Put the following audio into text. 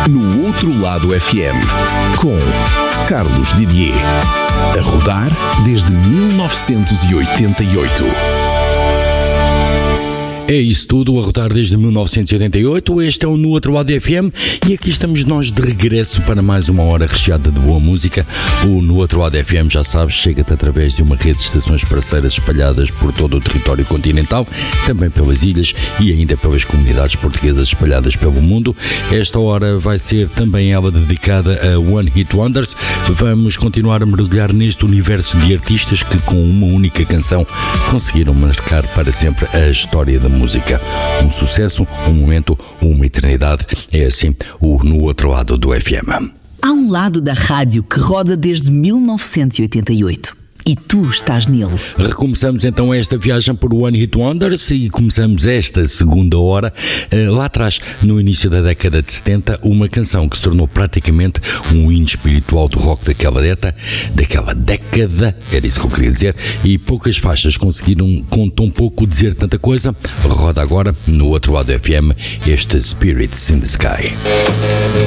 No Outro Lado FM, com Carlos Didier. A rodar desde 1988. É isso tudo, a rodar desde 1988. Este é o No Outro Lado FM e aqui estamos nós de regresso para mais uma hora recheada de boa música. O No Outro Lado FM, já sabes, chega-te através de uma rede de estações parceiras espalhadas por todo o território continental, também pelas ilhas e ainda pelas comunidades portuguesas espalhadas pelo mundo. Esta hora vai ser também ela dedicada a One Hit Wonders. Vamos continuar a mergulhar neste universo de artistas que com uma única canção conseguiram marcar para sempre a história da música. Um sucesso, um momento, uma eternidade. É assim o No Outro Lado do FM. Há um lado da rádio que roda desde 1988. E tu estás nele. Recomeçamos então esta viagem por One Hit Wonders e começamos esta segunda hora lá atrás, no início da década de 70, uma canção que se tornou praticamente um hino espiritual do rock daquela década, era isso que eu queria dizer, e poucas faixas conseguiram com tão pouco dizer tanta coisa. Roda agora, No Outro Lado FM, este Spirits in the Sky.